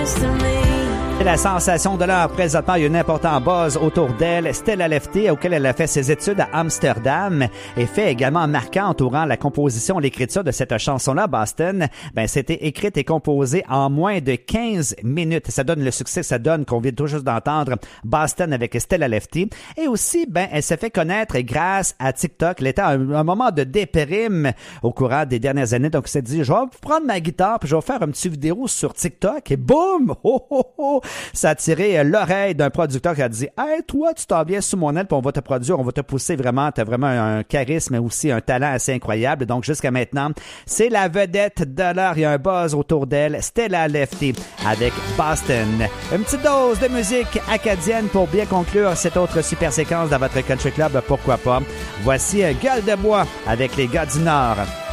C'est la sensation de l'heure. Présentement, il y a un important buzz autour d'elle. Stella Lefty, auquel elle a fait ses études à Amsterdam, et fait également marquant entourant la composition, l'écriture de cette chanson-là, Boston. C'était écrite et composée en moins de 15 minutes. Ça donne le succès, ça donne qu'on vient tout juste d'entendre Boston avec Stella Lefty. Et aussi, elle s'est fait connaître grâce à TikTok. Elle était à un moment de déprime au courant des dernières années. Donc, elle s'est dit, je vais prendre ma guitare puis je vais faire une petite vidéo sur TikTok. Et boum! Oh, oh, oh! Ça a attiré l'oreille d'un producteur qui a dit « Hey, toi, tu t'en viens sous mon aile, puis on va te produire, on va te pousser vraiment. T'as vraiment un charisme et aussi un talent assez incroyable. » Donc, jusqu'à maintenant, c'est la vedette de l'heure. Il y a un buzz autour d'elle. Stella Lefty avec Boston. Une petite dose de musique acadienne pour bien conclure cette autre super séquence dans votre Country Club. Pourquoi pas? Voici Gueule de bois avec les gars du Nord.